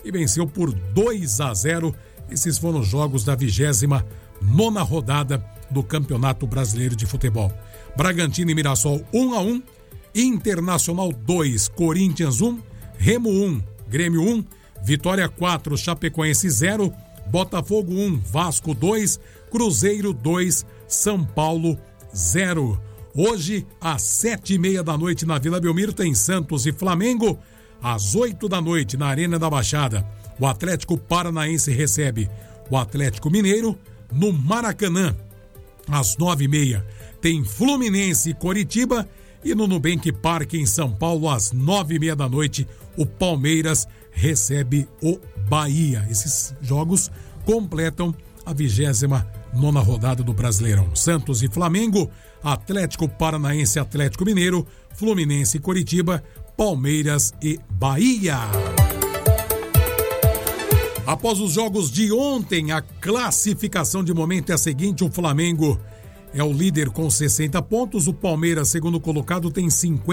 e venceu por 2-0. Esses foram os jogos da 29ª rodada do Campeonato Brasileiro de Futebol. Bragantino e Mirassol 1-1, Internacional 2, Corinthians 1, Remo 1, Grêmio 1, Vitória 4, Chapecoense 0, Botafogo 1, Vasco 2, Cruzeiro 2, São Paulo 0. Hoje, às 7h30 da noite na Vila Belmiro, tem Santos e Flamengo. Às 8 da noite, na Arena da Baixada, o Atlético Paranaense recebe o Atlético Mineiro. No Maracanã, às 9h30, tem Fluminense e Coritiba. E no Nubank Parque, em São Paulo, às 9h30 da noite, o Palmeiras recebe o Bahia. Esses jogos completam a 29ª rodada do Brasileirão. Santos e Flamengo, Atlético Paranaense, Atlético Mineiro, Fluminense e Coritiba, Palmeiras e Bahia. Após os jogos de ontem, a classificação de momento é a seguinte: o Flamengo é o líder com 60 pontos, o Palmeiras, segundo colocado, tem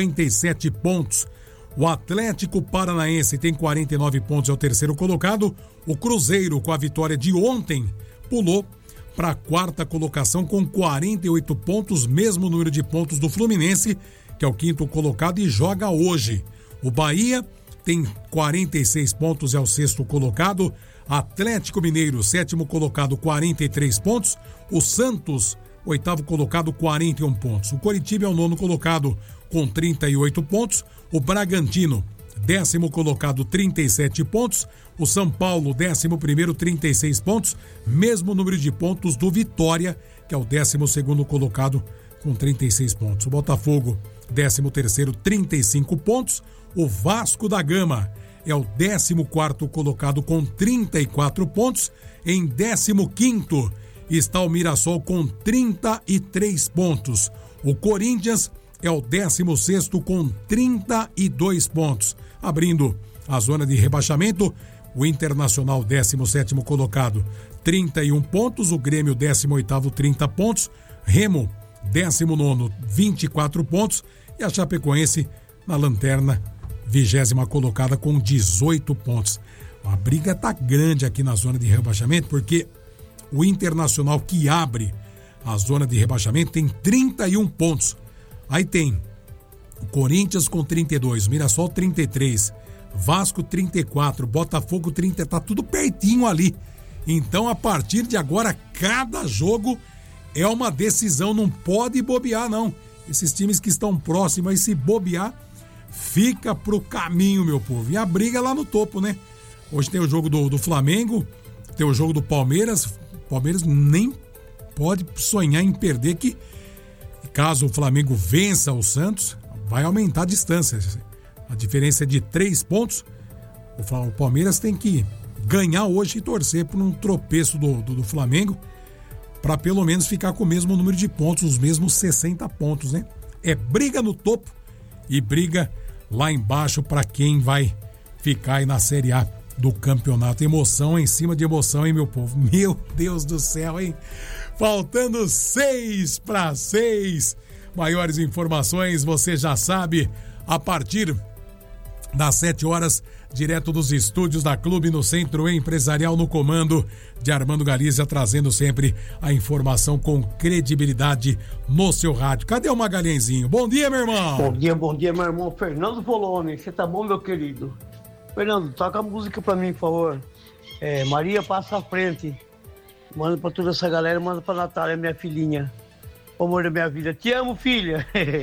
57 pontos. O Atlético Paranaense tem 49 pontos, é o terceiro colocado. O Cruzeiro, com a vitória de ontem, pulou para a quarta colocação com 48 pontos, mesmo número de pontos do Fluminense, que é o quinto colocado e joga hoje. O Bahia tem 46 pontos, é o sexto colocado. Atlético Mineiro, sétimo colocado, 43 pontos. O Santos, oitavo colocado, 41 pontos. O Coritiba é o nono colocado com 38 pontos. O Bragantino, décimo colocado, 37 pontos. O São Paulo, 11º, 36 pontos. Mesmo número de pontos do Vitória, que é o 12º colocado com 36 pontos. O Botafogo, 13º, 35 pontos. O Vasco da Gama é o 14º colocado com 34 pontos. Em 15º está o Mirassol com 33 pontos. O Corinthians é o 16º com 32 pontos. Abrindo a zona de rebaixamento, o Internacional, 17º colocado, 31 pontos. O Grêmio, 18º, 30 pontos. Remo, 19º, 24 pontos. E a Chapecoense, na lanterna, 20ª colocada com 18 pontos. A briga tá grande aqui na zona de rebaixamento, porque o Internacional, que abre a zona de rebaixamento, tem 31 pontos. Aí tem o Corinthians com 32, Mirassol 33, Vasco 34, Botafogo 30, tá tudo pertinho ali. Então, a partir de agora, cada jogo é uma decisão, não pode bobear, não. Esses times que estão próximos, aí, se bobear, fica pro caminho, meu povo. E a briga lá no topo, né? Hoje tem o jogo do Flamengo, tem o jogo do Palmeiras. O Palmeiras nem pode sonhar em perder, que caso o Flamengo vença o Santos, vai aumentar a distância. A diferença é de 3 pontos. O Palmeiras tem que ganhar hoje e torcer por um tropeço do Flamengo, para pelo menos ficar com o mesmo número de pontos, os mesmos 60 pontos, né? É briga no topo e briga lá embaixo para quem vai ficar aí na Série A do campeonato. Emoção em cima de emoção, hein, meu povo? Meu Deus do céu, hein? Faltando 6:06. Maiores informações, você já sabe, a partir das 7 horas, direto dos estúdios da Clube no Centro Empresarial, no comando de Armando Galizia, trazendo sempre a informação com credibilidade no seu rádio. Cadê o Magalhãezinho? Bom dia, meu irmão! Bom dia, meu irmão Fernando Poloni. Você tá bom, meu querido? Fernando, toca a música pra mim, por favor. Maria Passa à Frente. Manda pra toda essa galera, manda pra Natália, minha filhinha. O amor da minha vida. Te amo, filha!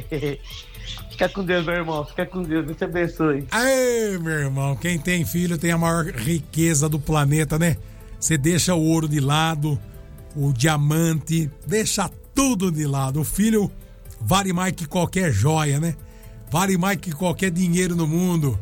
Fica com Deus, meu irmão. Fica com Deus. Deus te abençoe. Aê, meu irmão. Quem tem filho tem a maior riqueza do planeta, né? Você deixa o ouro de lado, o diamante, deixa tudo de lado. O filho vale mais que qualquer joia, né? Vale mais que qualquer dinheiro no mundo.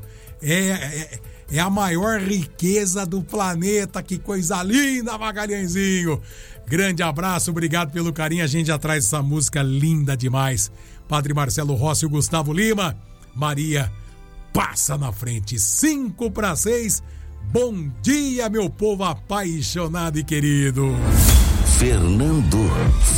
É a maior riqueza do planeta. Que coisa linda, Magalhãezinho. Grande abraço, obrigado pelo carinho. A gente já traz essa música linda demais. Padre Marcelo Rossi e o Gustavo Lima. Maria Passa na Frente. 5:06. Bom dia, meu povo apaixonado e querido. Fernando